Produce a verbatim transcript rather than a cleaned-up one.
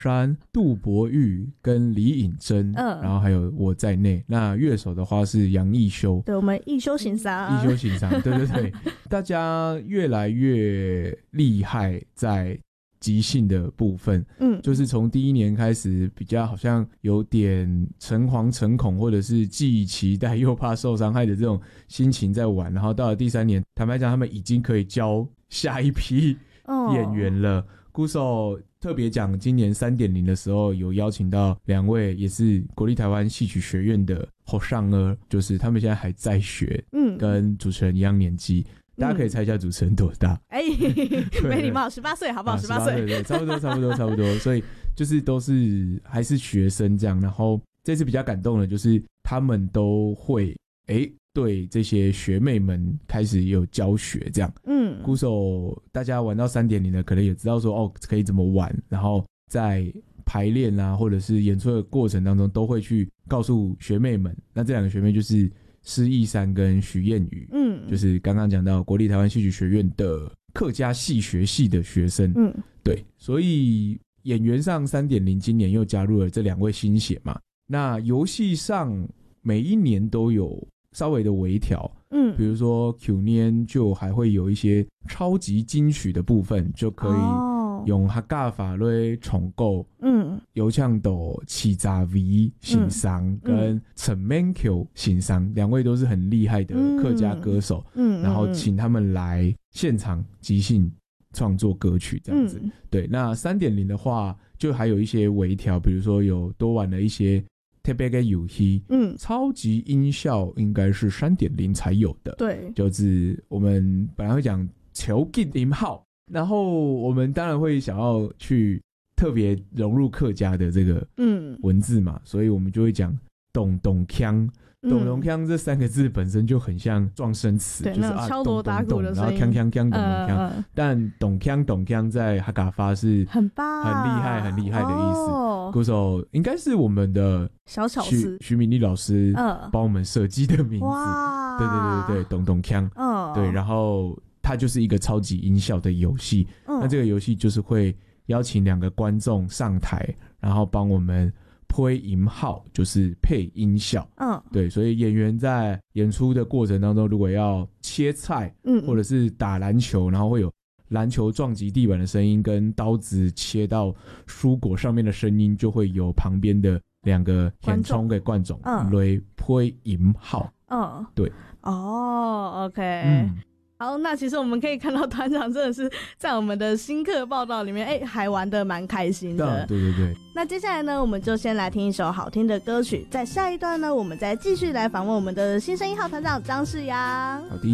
山、杜伯玉跟李颖珍，嗯，然后还有我在内。那乐手的话是杨义修， 对，我们义修行商， 义修行商，对对对，大家越来越厉害在即兴的部分，嗯，就是从第一年开始比较好像有点诚惶诚恐，或者是既期待又怕受伤害的这种心情在玩，然后到了第三年，坦白讲他们已经可以教下一批演员了。哦，鼓手特别讲今年 三点零 的时候有邀请到两位也是国立台湾戏曲学院的后上儿，就是他们现在还在学，嗯，跟主持人一样年纪，大家可以猜一下主持人多大？哎、 嗯，没礼貌，十八岁好不好？十八岁， 对对，差不多，差不多，差不多。所以就是都是还是学生这样。然后这次比较感动的就是他们都会哎。对这些学妹们开始有教学这样，嗯，鼓手大家玩到 三点零 的可能也知道说哦可以怎么玩，然后在排练啊或者是演出的过程当中都会去告诉学妹们。那这两个学妹就是施逸珊跟徐燕瑜，嗯，就是刚刚讲到国立台湾戏曲学院的客家戏学系的学生，嗯，对，所以演员上 三点零 今年又加入了这两位新血嘛。那游戏上每一年都有稍微的微调，嗯，比如说去年就还会有一些超级金曲的部分，就可以用客家法来重构，嗯，有唱到七十 V 欣赏跟陈曼 Q 欣赏，两位都是很厉害的客家歌手，嗯，然后请他们来现场即兴创作歌曲这样子，嗯，对。那 三点零 的话，就还有一些微调，比如说有多玩了一些。特别的游戏，嗯，超级音效应该是 三点零 才有的，对，就是我们本来会讲求吉音号，然后我们当然会想要去特别融入客家的这个嗯文字嘛，嗯，所以我们就会讲咚咚锵。咚咚锵这三个字本身就很像撞声词，就是啊敲锣打鼓的声音， 然后锵锵锵咚咚锵，呃，但咚锵咚锵在客家话是很棒， 很厉害很厉害的意思。哦，鼓手应该是我们的小巧思徐敏丽老师帮我们设计的名字，呃，对对对对，咚咚锵，哦，对，然后它就是一个超级音效的游戏，嗯，那这个游戏就是会邀请两个观众上台，然后帮我们配音号，就是配音效，嗯，对，所以演员在演出的过程当中，如果要切菜，嗯，或者是打篮球，然后会有篮球撞击地板的声音，跟刀子切到蔬果上面的声音，就会有旁边的两个填充给观众来配音号，嗯，对， 哦 ，OK，嗯。好，那其实我们可以看到团长真的是在我们的新课报道里面，哎，还玩得蛮开心的。 对对对。 那接下来呢，我们就先来听一首好听的歌曲，在下一段呢，我们再继续来访问我们的新生一号团长张世阳。 好的。